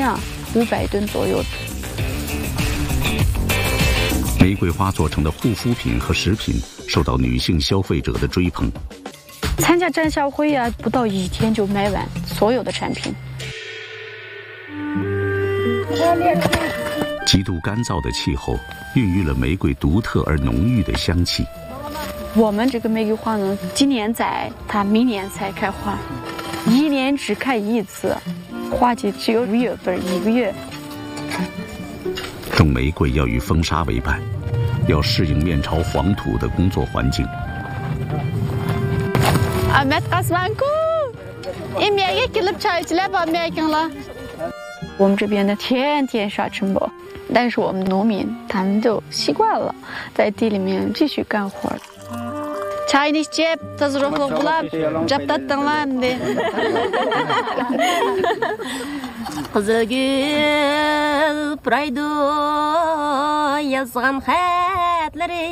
量500吨左右。 玫瑰花做成的护肤品和食品受到女性消费者的追捧。 参加展销会啊，不到1天就卖完所有的产品。 极度干燥的气候孕育了玫瑰独特而浓郁的香气。 我们这个玫瑰花呢，今年栽，它明年才开花，1年只开1次，花期只有5月份1个月。 种玫瑰要与风沙为伴，要适应面朝黄土的工作环境。 我们这边的天天沙尘暴，但是我们农民他们就习惯了，在地里面继续干活。Chinese Jap, Tazroho Glab, Jap Tatangland. Kızılgül Praydo yazgan xatları.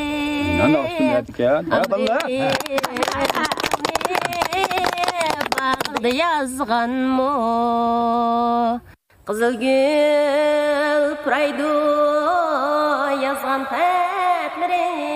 Bağda yazgan mo. Kızılgül Praydo yazgan xatları.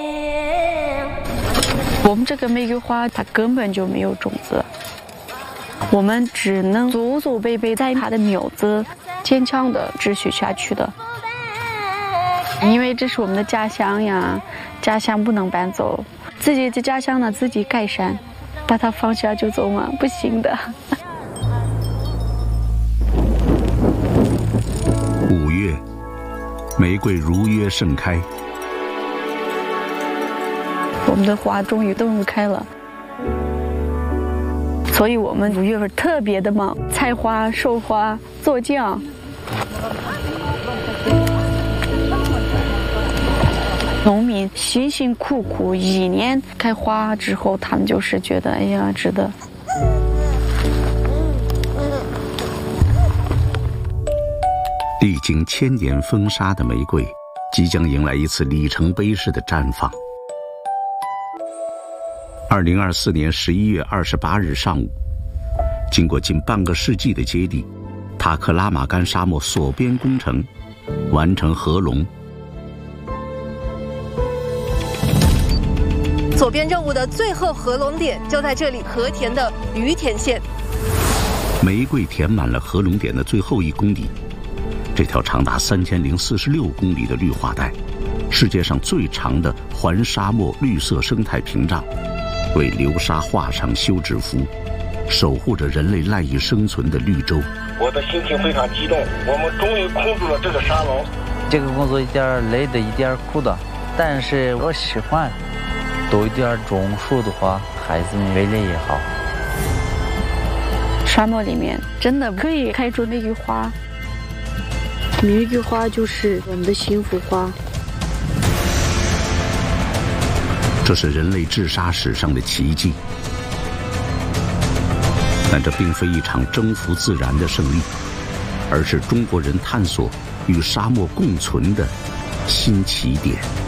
我们这个玫瑰花它根本就没有种子，我们只能祖祖辈辈在它的苗子坚强的持续下去的，因为这是我们的家乡呀，家乡不能搬走，自己的家乡呢自己改善，把它放下就走嘛，不行的。 5月，玫瑰如约盛开。 我们的花终于都开了，所以我们5月份特别的忙，采花、收花、做酱。农民辛辛苦苦1年开花之后，他们就是觉得哎呀值得。 历经1000年风沙的玫瑰，即将迎来一次里程碑式的绽放。2024年11月28日上午，经过近半个世纪的接力，塔克拉玛干沙漠锁边工程完成合龙。 锁边任务的最后合龙点就在这里，和田的于田县。 玫瑰填满了合龙点的最后1公里，这条长达3046公里的绿化带，世界上最长的环沙漠绿色生态屏障，为流沙画上休止符，守护着人类赖以生存的绿洲。 我的心情非常激动，我们终于控住了这个沙龙。 这个工作一点累的，一点苦的，但是我喜欢。多一点种树的话，孩子们未来也好。 沙漠里面真的可以开出玫瑰花，玫瑰花就是我们的幸福花。 这是人类治沙史上的奇迹，但这并非一场征服自然的胜利，而是中国人探索与沙漠共存的新起点。